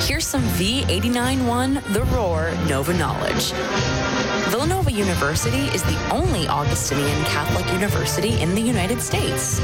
Here's some V89.1 The Roar Nova Knowledge. Villanova University is the only Augustinian Catholic university in the United States.